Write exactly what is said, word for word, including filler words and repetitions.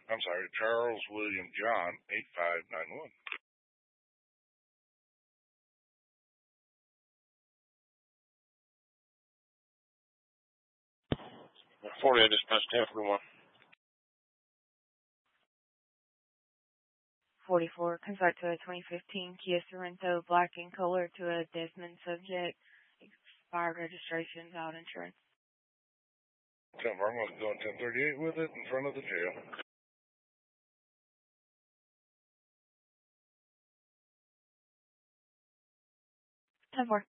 I'm sorry, Charles William John, eight five nine one. forty, I dispatched ten forty-one. forty-four, convert to a twenty fifteen Kia Sorento, black in color, to a Desmond subject, expired registration, without insurance. ten four, I'm going to go on ten thirty-eight with it in front of the jail. ten four.